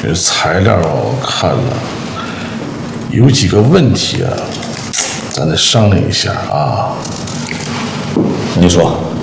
这材料我看了，有几个问题啊，咱得商量一下啊。 你说。